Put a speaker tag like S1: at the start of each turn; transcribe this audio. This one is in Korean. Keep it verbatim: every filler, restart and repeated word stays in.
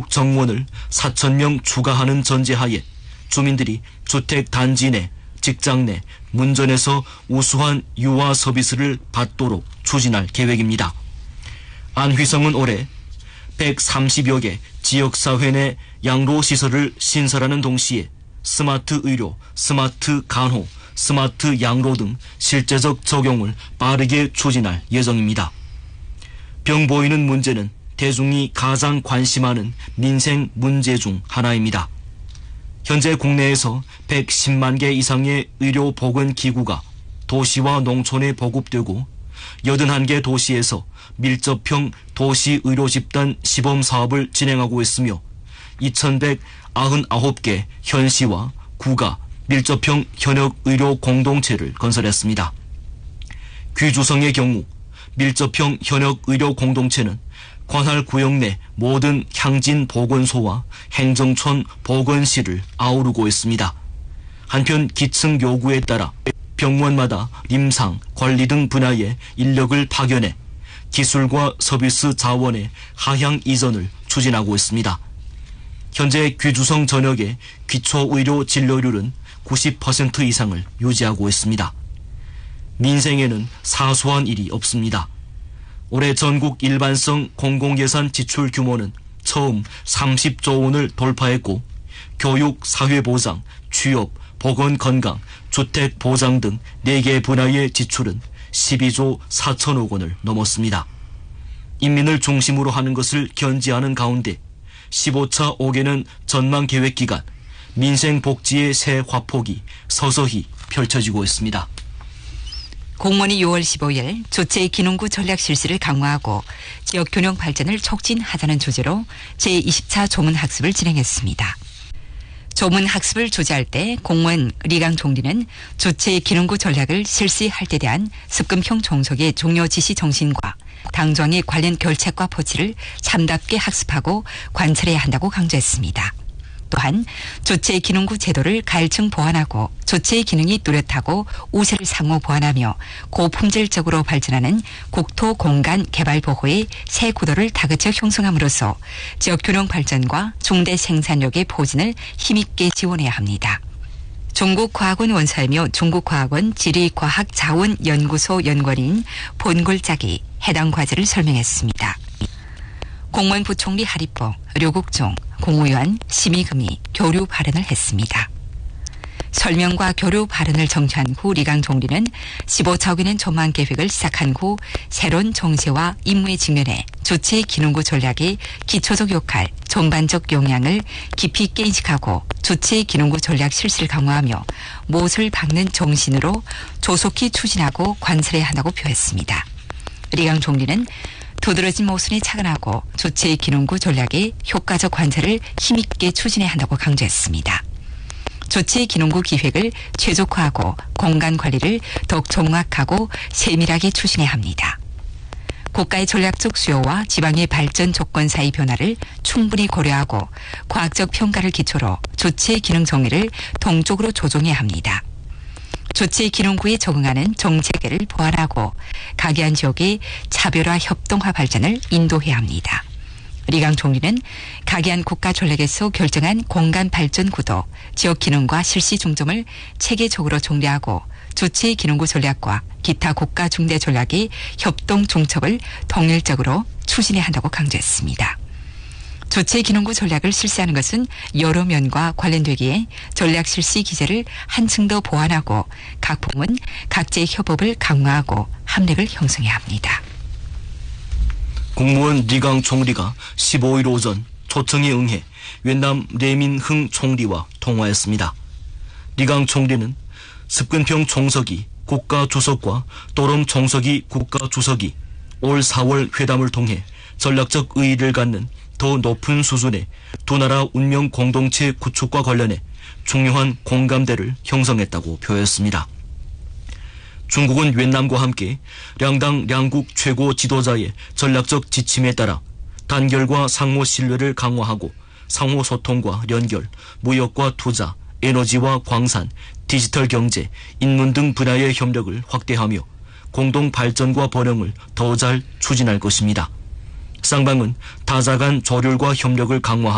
S1: 정원을 사천 명 추가하는 전제하에 주민들이 주택 단지 내, 직장 내, 문전에서 우수한 유아 서비스를 받도록 추진할 계획입니다. 안휘성은 올해 백삼십여 개 지역사회 내 양로시설을 신설하는 동시에 스마트 의료, 스마트 간호, 스마트 양로 등 실제적 적용을 빠르게 추진할 예정입니다. 병 보이는 문제는 대중이 가장 관심하는 민생 문제 중 하나입니다. 현재 국내에서 백십만 개 이상의 의료보건기구가 도시와 농촌에 보급되고 팔십일 개 도시에서 밀접형 도시의료집단 시범사업을 진행하고 있으며 이천백구십구 개 현시와 구가 밀접형 현역의료 공동체를 건설했습니다. 귀주성의 경우 밀접형 현역의료 공동체는 관할 구역 내 모든 향진 보건소와 행정촌 보건실을 아우르고 있습니다. 한편 기층 요구에 따라 병원마다 임상, 관리 등 분야의 인력을 파견해 기술과 서비스 자원의 하향 이전을 추진하고 있습니다. 현재 귀주성 전역의 기초의료 진료율은 구십 퍼센트 이상을 유지하고 있습니다. 민생에는 사소한 일이 없습니다. 올해 전국 일반성 공공예산 지출 규모는 처음 삼십조 원을 돌파했고 교육, 사회보장, 취업, 보건건강, 주택보장 등 네 개 분야의 지출은 십이조 사천억 원을 넘었습니다. 인민을 중심으로 하는 것을 견지하는 가운데 십오 차 오 개년 전망계획기간 민생복지의 새 화폭이 서서히 펼쳐지고 있습니다.
S2: 공무원이 유월 십오일 조체 기농구 전략 실시를 강화하고 지역 균형 발전을 촉진하자는 주제로 제이십 차 조문학습을 진행했습니다. 조문학습을 주재할 때 공무원 리강 총리는 조체 기농구 전략을 실시할 때 대한 습금형 종속의 종료 지시 정신과 당정의 관련 결책과 포치를 참답게 학습하고 관찰해야 한다고 강조했습니다. 또한 조체 기능구 제도를 가일층 보완하고 조체의 기능이 뚜렷하고 우세를 상호 보완하며 고품질적으로 발전하는 국토 공간 개발 보호의 새 구도를 다그쳐 형성함으로써 지역 균형 발전과 중대 생산력의 포진을 힘있게 지원해야 합니다. 중국과학원 원사이며 중국과학원 지리과학자원연구소 연구원인 본골짝이 해당 과제를 설명했습니다. 공무원 부총리 하리포, 류국종, 공무위원 심의금이 교류 발언을 했습니다. 설명과 교류 발언을 정리한 후 리강 총리는 십오 차 오기는 전망 계획을 시작한 후 새로운 정세와 임무에 직면해 조체 기능구 전략의 기초적 역할, 전반적 영향을 깊이 있게 인식하고 조체 기능구 전략 실시를 강화하며 못을 박는 정신으로 조속히 추진하고 관찰해야 한다고 표했습니다. 리강 총리는 두드러진 모순에 착안하고 조체의 기능구 전략의 효과적 관찰을 힘있게 추진해야 한다고 강조했습니다. 조체의 기능구 기획을 최적화하고 공간 관리를 더욱 정확하고 세밀하게 추진해야 합니다. 국가의 전략적 수요와 지방의 발전 조건 사이 변화를 충분히 고려하고 과학적 평가를 기초로 조체의 기능 정의를 동적으로 조정해야 합니다. 조체 기능구에 적응하는 정체계를 보완하고 각이한 지역의 차별화 협동화 발전을 인도해야 합니다. 리강 총리는 각이한 국가 전략에서 결정한 공간 발전 구도, 지역 기능과 실시 중점을 체계적으로 정리하고 조체 기능구 전략과 기타 국가 중대 전략의 협동 중첩을 통일적으로 추진해야 한다고 강조했습니다. 조체 기능구 전략을 실시하는 것은 여러 면과 관련되기에 전략 실시 기제를 한층 더 보완하고 각 부문, 각지의 협업을 강화하고 합력을 형성해야 합니다.
S1: 국무원 리강 총리가 십오일 오전 초청에 응해越南 레민흥 총리와 통화했습니다. 리강 총리는 습근평 총석이 국가주석과 또롬 총석이 국가주석이 올 사월 회담을 통해 전략적 의의를 갖는 더 높은 수준의 두 나라 운명 공동체 구축과 관련해 중요한 공감대를 형성했다고 표했습니다. 중국은越南과 함께 량당 량국 최고 지도자의 전략적 지침에 따라 단결과 상호 신뢰를 강화하고 상호 소통과 연결, 무역과 투자, 에너지와 광산, 디지털 경제, 인문 등 분야의 협력을 확대하며 공동 발전과 번영을 더 잘 추진할 것입니다. 쌍방은 다자 간 조율과 협력을 강화하고